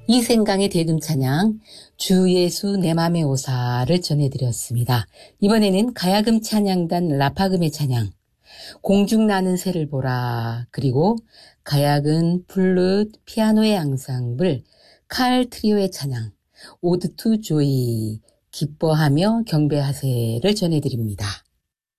이생강의 대금 찬양 주 예수 내 맘의 오사를 전해드렸습니다. 이번에는 가야금 찬양단 라파금의 찬양 공중 나는 새를 보라, 그리고 가야금, 플룻, 피아노의 앙상블, 칼 트리오의 찬양 오드 투 조이 기뻐하며 경배하세를 전해드립니다.